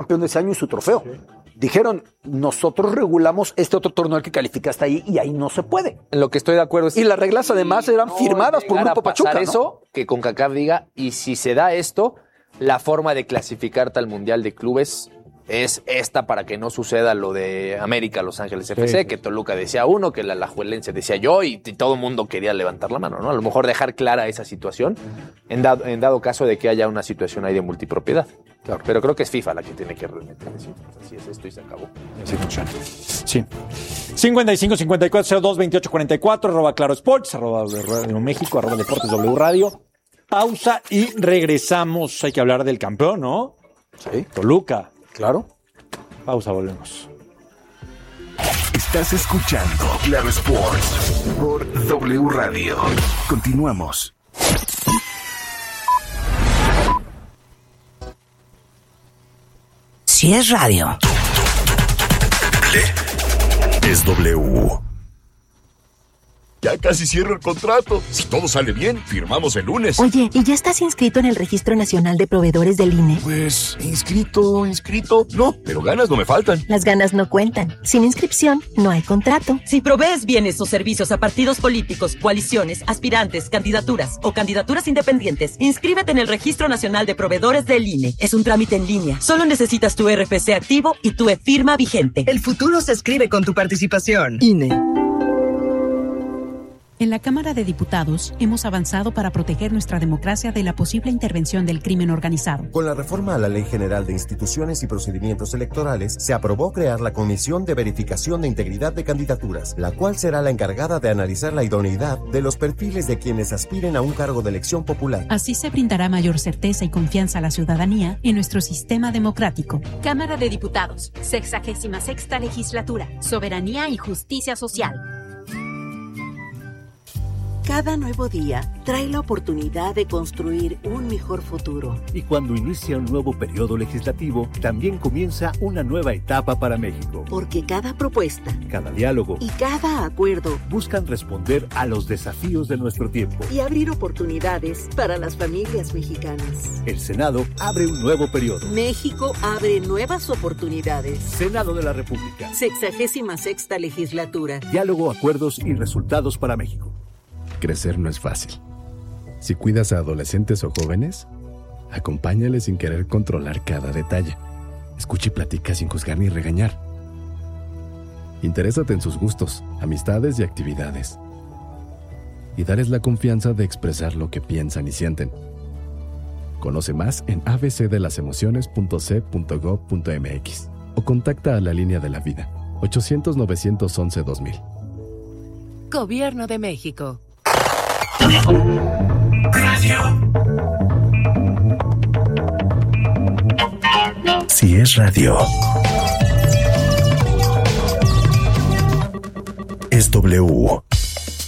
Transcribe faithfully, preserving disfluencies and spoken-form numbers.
campeón de ese año y su trofeo. Sí. Dijeron, nosotros regulamos este otro torneo al que calificaste ahí y ahí no se puede. En lo que estoy de acuerdo es... Y las reglas además eran no firmadas por Grupo Pachuca, ¿no? Eso, que CONCACAF diga, y si se da esto, la forma de clasificarte al Mundial de Clubes es esta para que no suceda lo de América, Los Ángeles F C, sí, que Toluca decía uno, que la Alajuelense decía yo y, y todo el mundo quería levantar la mano, ¿no? A lo mejor dejar clara esa situación en dado, en dado caso de que haya una situación ahí de multipropiedad. Claro. Pero creo que es FIFA la que tiene que realmente decir, así es esto y se acabó. Así funciona. Sí. cincuenta y cinco cincuenta y cuatro cero dos veintiocho cuarenta y cuatro, arroba Claro Sports, arroba Radio México, arroba Deportes W Radio. Pausa y regresamos. Hay que hablar del campeón, ¿no? Sí. Toluca. Claro. Pausa, volvemos. Estás escuchando Claro Sports por W Radio. Continuamos. Si es radio, es W. Ya casi cierro el contrato. Si todo sale bien, firmamos el lunes. Oye, ¿y ya estás inscrito en el Registro Nacional de Proveedores del I N E? Pues, inscrito, inscrito. No, pero ganas no me faltan. Las ganas no cuentan. Sin inscripción, no hay contrato. Si provees bienes o servicios a partidos políticos, coaliciones, aspirantes, candidaturas o candidaturas independientes, inscríbete en el Registro Nacional de Proveedores del I N E. Es un trámite en línea. Solo necesitas tu R F C activo y tu e-firma vigente. El futuro se escribe con tu participación. I N E. En la Cámara de Diputados hemos avanzado para proteger nuestra democracia de la posible intervención del crimen organizado. Con la reforma a la Ley General de Instituciones y Procedimientos Electorales, se aprobó crear la Comisión de Verificación de Integridad de Candidaturas, la cual será la encargada de analizar la idoneidad de los perfiles de quienes aspiren a un cargo de elección popular. Así se brindará mayor certeza y confianza a la ciudadanía en nuestro sistema democrático. Cámara de Diputados, sexagésima sexta legislatura, soberanía y justicia social. Cada nuevo día trae la oportunidad de construir un mejor futuro. Y cuando inicia un nuevo periodo legislativo, también comienza una nueva etapa para México. Porque cada propuesta, cada diálogo y cada acuerdo buscan responder a los desafíos de nuestro tiempo y abrir oportunidades para las familias mexicanas. El Senado abre un nuevo periodo. México abre nuevas oportunidades. Senado de la República. Sexagésima sexta legislatura. Diálogo, acuerdos y resultados para México. Crecer no es fácil. Si cuidas a adolescentes o jóvenes, acompáñales sin querer controlar cada detalle. Escucha y platica sin juzgar ni regañar. Interésate en sus gustos, amistades y actividades. Y darles la confianza de expresar lo que piensan y sienten. Conoce más en a b c de las emociones punto c punto gob punto m x o contacta a la Línea de la Vida, ochocientos novecientos once dos mil. Gobierno de México. Radio. Si es radio, es W.